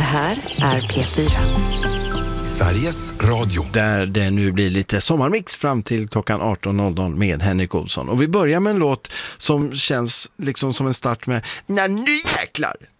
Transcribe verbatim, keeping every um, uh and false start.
här är P fyra. Sveriges Radio. Där det nu blir lite sommarmix fram till klockan arton noll noll med Henrik Olsson. Och vi börjar med en låt som känns liksom som en start med "Nä, nu jäklar!"